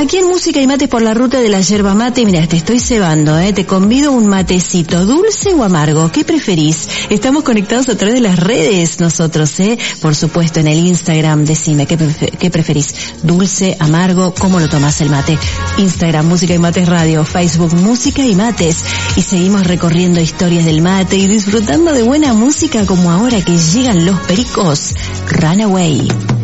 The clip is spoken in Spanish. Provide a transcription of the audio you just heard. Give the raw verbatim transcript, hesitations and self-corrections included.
Aquí en Música y Mates por la ruta de la yerba mate, mira, te estoy cebando, ¿eh? Te convido un matecito, dulce o amargo, ¿qué preferís? Estamos conectados a través de las redes nosotros, ¿eh? Por supuesto, en el Instagram, decime, ¿qué, prefer- qué preferís? Dulce, amargo, ¿cómo lo tomás el mate? Instagram, Música y Mates Radio, Facebook, Música y Mates. Y seguimos recorriendo historias del mate y disfrutando de buena música como ahora que llegan los Pericos. Runaway.